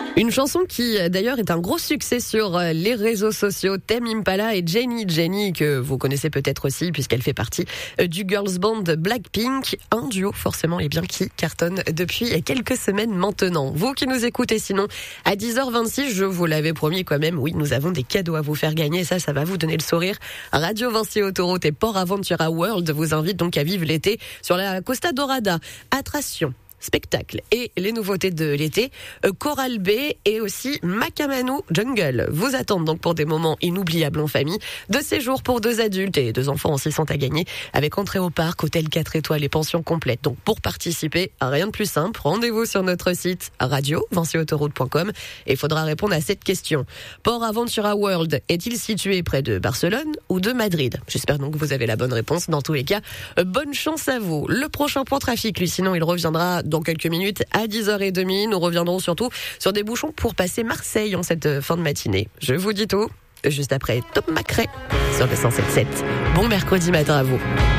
Une chanson qui d'ailleurs est un gros succès sur les réseaux sociaux. Tame Impala et Jenny que vous connaissez peut-être aussi puisqu'elle fait partie du girls band Blackpink, un duo forcément qui cartonne depuis quelques semaines maintenant. Vous qui nous écoutez sinon à 10h26, je vous l'avais promis quand même, oui, nous avons des cadeaux à vous faire gagner, ça va vous donner le sourire. Radio Vinci Autoroute et Port Aventura World vous invite donc à vivre l'été sur la Costa Dorada. Attraction, spectacle et les nouveautés de l'été, Coral Bay et aussi Makamanu Jungle vous attendent donc pour des moments inoubliables en famille, de séjours pour 2 adultes et 2 enfants aussi sont à gagner avec entrée au parc, hôtel 4 étoiles et pension complète. Donc pour participer, rien de plus simple, rendez-vous sur notre site radio-vinciautoroute.com et il faudra répondre à cette question. Port Aventura World est-il situé près de Barcelone ou de Madrid? J'espère donc que vous avez la bonne réponse. Dans tous les cas, bonne chance à vous. Le prochain point trafic, lui, sinon il reviendra dans quelques minutes à 10h30. Nous reviendrons surtout sur des bouchons pour passer Marseille en cette fin de matinée. Je vous dis tout juste après Top Macré sur le 107.7. Bon mercredi matin à vous.